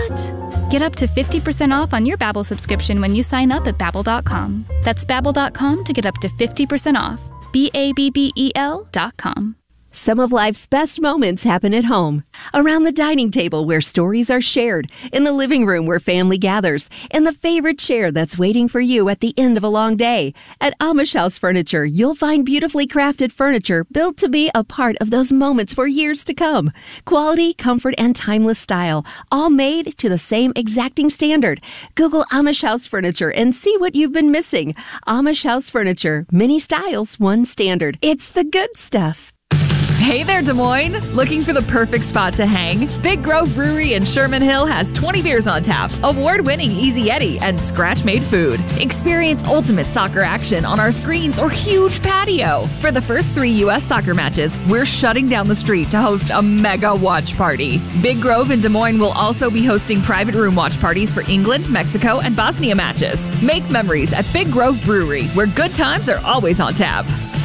What? Get up to 50% off on your Babbel subscription when you sign up at Babbel.com. That's Babbel.com to get up to 50% off. Babbel.com. Some of life's best moments happen at home. Around the dining table where stories are shared, in the living room where family gathers, in the favorite chair that's waiting for you at the end of a long day. At Amish House Furniture, you'll find beautifully crafted furniture built to be a part of those moments for years to come. Quality, comfort, and timeless style, all made to the same exacting standard. Google Amish House Furniture and see what you've been missing. Amish House Furniture, many styles, one standard. It's the good stuff. Hey there, Des Moines! Looking for the perfect spot to hang? Big Grove Brewery in Sherman Hill has 20 beers on tap, award-winning Easy Yeti, and scratch-made food. Experience ultimate soccer action on our screens or huge patio. For the first 3 U.S. soccer matches, we're shutting down the street to host a mega watch party. Big Grove in Des Moines will also be hosting private room watch parties for England, Mexico, and Bosnia matches. Make memories at Big Grove Brewery, where good times are always on tap.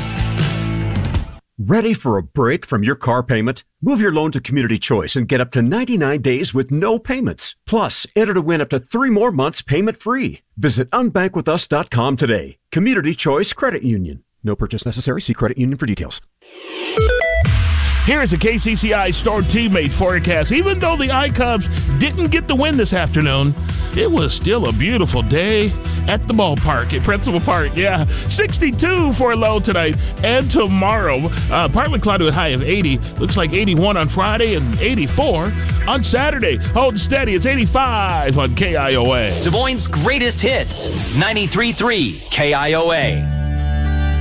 Ready for a break from your car payment? Move your loan to Community Choice and get up to 99 days with no payments. Plus, enter to win up to 3 more months payment-free. Visit unbankwithus.com today. Community Choice Credit Union. No purchase necessary. See credit union for details. Here is a KCCI Storm teammate forecast. Even though the iCubs didn't get the win this afternoon, it was still a beautiful day at the ballpark at Principal Park. Yeah, 62 for a low tonight and tomorrow. Partly cloudy with high of 80. Looks like 81 on Friday and 84 on Saturday. Hold steady. It's 85 on KIOA. Des Moines' greatest hits, 93.3 KIOA.